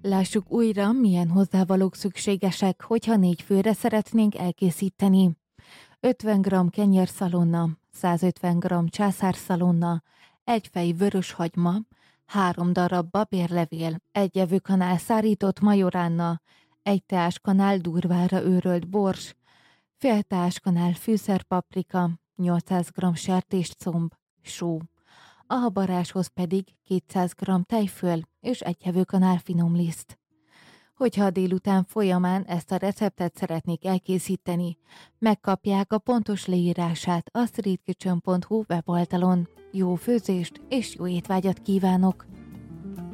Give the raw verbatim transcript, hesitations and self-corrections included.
Lássuk újra, milyen hozzávalók szükségesek, hogyha négy főre szeretnénk elkészíteni. ötven gramm kenyérszalonna, százötven gramm császárszalonna, egy fej vörös hagyma, három darab babérlevél, egy evőkanál szárított majoránna, egy teáskanál durvára őrölt bors, fél teáskanál fűszerpaprika, nyolcszáz gramm sertéscomb, só. A habaráshoz pedig kétszáz gramm tejföl és egy evőkanál finomliszt. Hogyha a délután folyamán ezt a receptet szeretnék elkészíteni, megkapják a pontos leírását a streetkitchen pont hu weboldalon. Jó főzést és jó étvágyat kívánok!